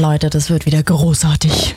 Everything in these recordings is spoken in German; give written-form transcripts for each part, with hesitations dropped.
Leute, das wird wieder großartig.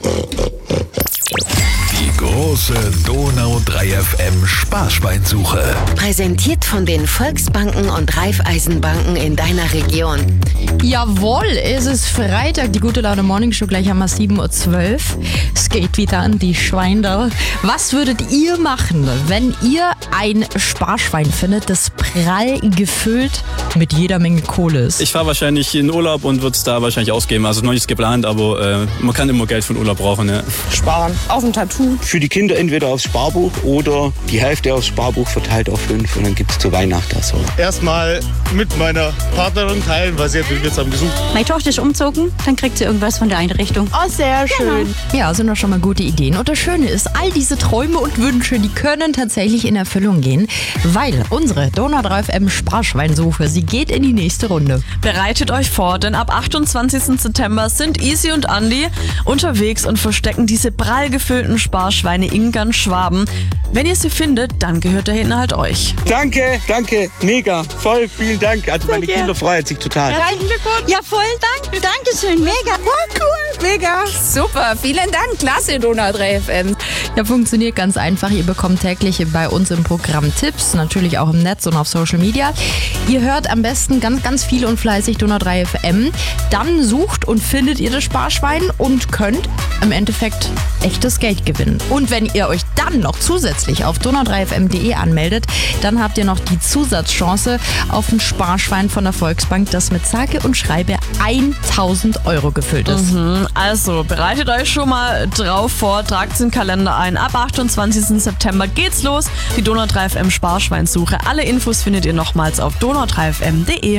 Die große Donau 3 FM Sparschweinsuche. Präsentiert von den Volksbanken und Raiffeisenbanken in deiner Region. Jawohl, es ist Freitag, die gute Laune Morning Show, gleich haben wir 7.12 Uhr. Es geht wieder an die Schweine. Was würdet ihr machen, wenn ihr ein Sparschwein findet, das prall gefüllt mit jeder Menge Kohle ist? Ich fahre wahrscheinlich in Urlaub und würde es da wahrscheinlich ausgeben. Also noch nichts geplant, aber man kann immer Geld für den Urlaub brauchen. Ja. Sparen. Auf ein Tattoo. Für die Kinder entweder aufs Sparbuch oder die Hälfte aufs Sparbuch verteilt auf 5 und dann gibt es zur Weihnachten so. Erstmal mit meiner Partnerin teilen, weil sie hat jetzt am gesucht. Meine Tochter ist umgezogen, dann kriegt sie irgendwas von der Einrichtung. Oh, sehr schön. Ja, sind doch schon mal gute Ideen. Und das Schöne ist, all diese Träume und Wünsche, die können tatsächlich in Erfüllung gehen, weil unsere Donau 3 FM Sparschweinsuche, sie geht in die nächste Runde. Bereitet euch vor, denn ab 28. September sind Easy und Andi unterwegs und verstecken diese prall gefüllten Sparschweine in ganz Schwaben. Wenn ihr sie findet, dann gehört der Inhalt euch. Danke, mega, voll, vielen Dank. Also meine Kinder freuen sich total. Ja, voll Dank. Dankeschön, mega. Oh, cool, mega. Super, vielen Dank. Klasse, Donau 3 FM. Ja, funktioniert ganz einfach. Ihr bekommt täglich bei uns im Programm Tipps, natürlich auch im Netz und auf Social Media. Ihr hört am besten ganz, ganz viel und fleißig Donau 3 FM. Dann sucht und findet ihr das Sparschwein und könnt im Endeffekt echtes Geld gewinnen. Und wenn ihr euch dann noch zusätzlich auf donau3fm.de anmeldet, dann habt ihr noch die Zusatzchance auf ein Sparschwein von der Volksbank, das mit sage und schreibe 1.000 € gefüllt ist. Also bereitet euch schon mal drauf vor, tragt es in den Kalender ein. Ab 28. September geht's los. Die Donau 3 FM Sparschweinsuche. Alle Infos findet ihr nochmals auf donau3fm.de.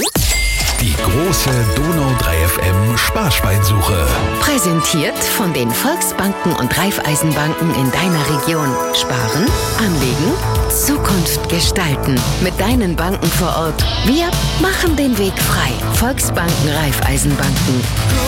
Die große Donau 3 FM Sparschweinsuche. Präsentiert von den Volksbanken und Raiffeisenbanken in deiner Region. Sparen, anlegen, Zukunft gestalten. Mit deinen Banken vor Ort. Wir machen den Weg frei. Volksbanken, Raiffeisenbanken.